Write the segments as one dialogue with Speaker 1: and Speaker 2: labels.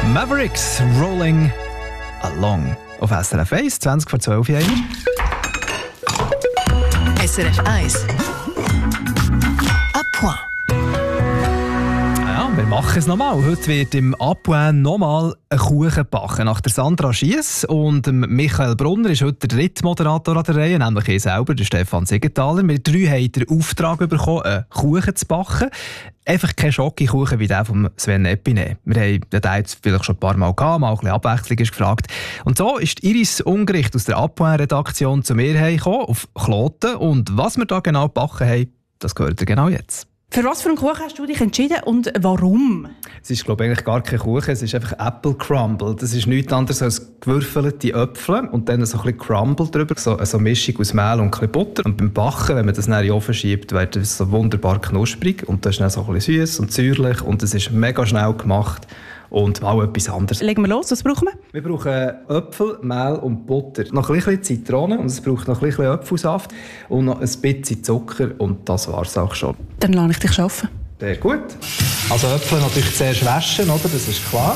Speaker 1: Mavericks, Rolling Along. Auf SRF 1, 20 vor 12 Uhr.
Speaker 2: SRF 1. À point.
Speaker 1: Ja, wir machen es nochmal. Heute wird im À point nochmal ein Kuchen gebacken. Nach der Sandra Schiess und dem Michael Brunner ist heute der dritte Moderator an der Reihe, nämlich ich selber, der Stefan Siegenthaler. Wir drei haben den Auftrag bekommen, einen Kuchen zu backen. Einfach kein Schokokuchen wie der von Sven Epine. Wir haben den jetzt vielleicht schon ein paar Mal gehabt, mal ein bisschen Abwechslung ist gefragt. Und so ist Iris Ungericht aus der À point-Redaktion zu mir gekommen, auf Kloten. Und was wir da genau gebacken haben, das gehört ihr genau jetzt.
Speaker 3: Für was für einen Kuchen hast du dich entschieden und warum?
Speaker 1: Es ist, glaube ich, eigentlich gar kein Kuchen, es ist einfach Apple Crumble. Das ist nichts anderes als gewürfelte Äpfel und dann so ein bisschen Crumble drüber, so eine Mischung aus Mehl und ein bisschen Butter. Und beim Backen, wenn man das dann in den Ofen schiebt, wird es so wunderbar knusprig und das ist dann so ein bisschen süß und säuerlich und es ist mega schnell gemacht. Und auch etwas anderes.
Speaker 3: Legen wir los, was brauchen wir?
Speaker 1: Wir brauchen Äpfel, Mehl und Butter. Noch ein bisschen Zitrone und es braucht noch ein bisschen Apfelsaft und noch ein bisschen Zucker und das war es auch schon.
Speaker 3: Dann lasse ich dich arbeiten.
Speaker 1: Sehr gut. Also Äpfel natürlich zuerst waschen, oder? Das ist klar.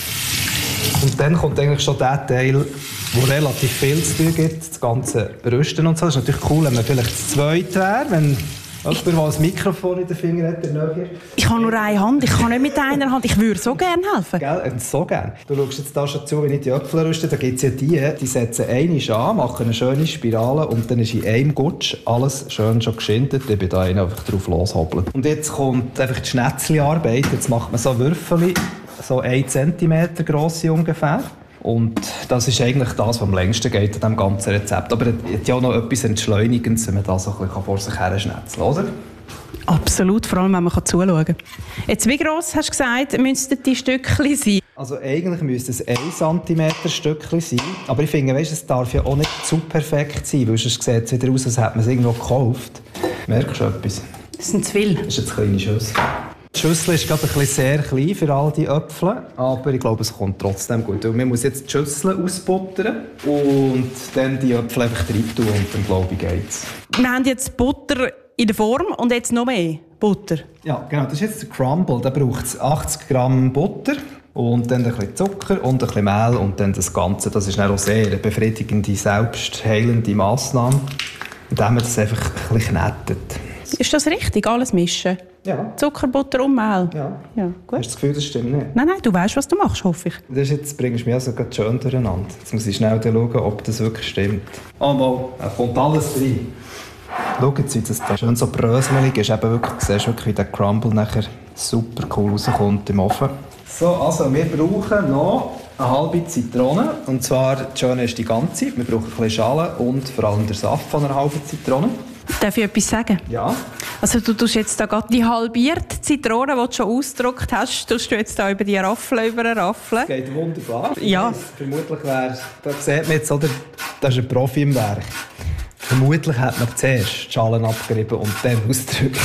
Speaker 1: Und dann kommt eigentlich schon der Teil, wo relativ viel zu tun gibt, das ganze Rösten und so. Das ist natürlich cool, wenn man vielleicht zu zweit wäre, wenn jemand, der ein Mikrofon in den Fingern hat, der näher.
Speaker 3: Ich habe nur eine Hand, ich kann nicht mit einer Hand. Ich würde so gerne helfen.
Speaker 1: Gell? So gerne. Du schaust jetzt da schon zu, wenn ich die Äpfel röste. Da gibt es ja die setzen einmal an, machen eine schöne Spirale und dann ist in einem Gutsch alles schön schon geschindet. Ich bin da einfach drauf loshobeln. Und jetzt kommt einfach die Schnetzli-Arbeit. Jetzt macht man so Würfel, so 1 cm grosse ungefähr. Und das ist eigentlich das, was am längsten geht an diesem ganzen Rezept. Aber es hat ja auch noch etwas Entschleunigendes, wenn man das so ein bisschen vor sich her schnetzeln kann, oder?
Speaker 3: Absolut, vor allem wenn man zuschauen kann. Jetzt, wie gross, hast du gesagt, müssten die Stückchen sein?
Speaker 1: Also eigentlich müsste es 1 cm Stückchen sein. Aber ich finde, weißt, es darf ja auch nicht zu perfekt sein, weil sonst sieht es wieder aus, als hätte man es irgendwo gekauft. Merkst du etwas?
Speaker 3: Das sind zu viel.
Speaker 1: Das ist jetzt eine kleine Schüssel. Die Schüssel ist gerade ein bisschen sehr klein für all die Äpfel, aber ich glaube, es kommt trotzdem gut. Und man muss jetzt die Schüssel ausbuttern und dann die Äpfel einfach rein tun und dann glaube ich geht's.
Speaker 3: Wir haben jetzt Butter in der Form und jetzt noch mehr Butter.
Speaker 1: Ja, genau. Das ist jetzt der Crumble. Da braucht es 80 Gramm Butter und dann ein bisschen Zucker und ein bisschen Mehl und dann das Ganze. Das ist dann auch sehr eine befriedigende, selbstheilende Massnahme, indem man das einfach ein bisschen knettet.
Speaker 3: Ist das richtig, alles mischen?
Speaker 1: Ja.
Speaker 3: Zucker, Butter und Mehl?
Speaker 1: Ja.
Speaker 3: Gut.
Speaker 1: Hast du das Gefühl, das stimmt nicht?
Speaker 3: Nein, du weißt, was du machst, hoffe ich.
Speaker 1: Das jetzt bringst du mich also gerade schön durcheinander. Jetzt muss ich schnell schauen, ob das wirklich stimmt. Oh, mal, da kommt alles rein. Schau jetzt, wie das da schön so brösmelig ist. Eben wirklich, du siehst wirklich, wie der Crumble nachher super cool rauskommt im Ofen. So, also wir brauchen noch eine halbe Zitrone. Und zwar, das Schöne ist die ganze. Wir brauchen ein bisschen Schale und vor allem den Saft von einer halben Zitrone.
Speaker 3: Darf ich etwas sagen?
Speaker 1: Ja.
Speaker 3: Also du tust jetzt da gerade die halbierte Zitrone, die du schon ausgedruckt hast, tust du jetzt da über die Raffel raffeln.
Speaker 1: Das geht wunderbar.
Speaker 3: Ja.
Speaker 1: Vermutlich wäre, da sieht man jetzt, oder, das ist ein Profi im Werk. Vermutlich hat man zuerst die Schalen abgerieben und dann ausgedrückt.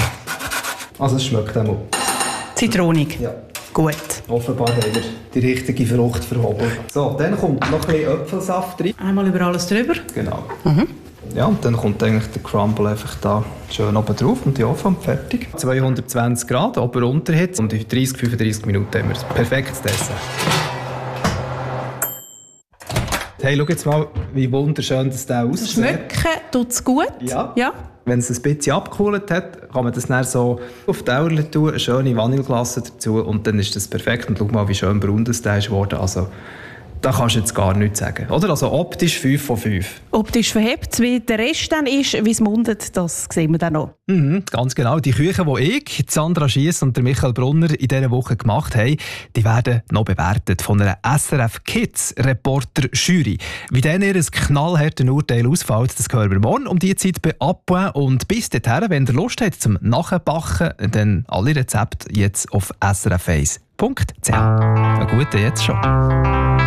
Speaker 1: Also es schmeckt auch mal.
Speaker 3: Zitronig?
Speaker 1: Ja.
Speaker 3: Gut.
Speaker 1: Offenbar haben wir die richtige Frucht verhobelt. So, dann kommt noch ein bisschen Apfelsaft rein.
Speaker 3: Einmal über alles drüber.
Speaker 1: Genau. Ja, und dann kommt eigentlich der Crumble einfach da schön oben drauf und die Ofen und fertig. 220 Grad, Ober-Unterhitze und in 30-35 Minuten haben wir ein perfektes Dessert. Hey, schau jetzt mal, wie wunderschön das da aussieht.
Speaker 3: Schmecken tut es gut.
Speaker 1: Ja.
Speaker 3: Ja.
Speaker 1: Wenn es ein bisschen abgekühlt hat, kann man das dann so auf die Dauer tun, eine schöne Vanilleglasse dazu und dann ist das perfekt. Und schau mal, wie schön braun das da ist geworden. Also, da kannst du jetzt gar nichts sagen. Oder? Also optisch 5 von 5.
Speaker 3: Optisch verhebt, wie der Rest dann ist, wie es mundet, das sehen wir dann noch.
Speaker 1: Ganz genau. Die Küchen, die ich, Sandra Schiess und der Michael Brunner in dieser Woche gemacht haben, die werden noch bewertet von einer SRF Kids Reporter Jury. Wie dann ihr knallhartes Urteil ausfällt, das hören wir morgen um die Zeit bei À point. Und bis dahin, wenn ihr Lust habt zum Nachbacken, dann alle Rezepte jetzt auf srf1.ch. Einen guten jetzt schon.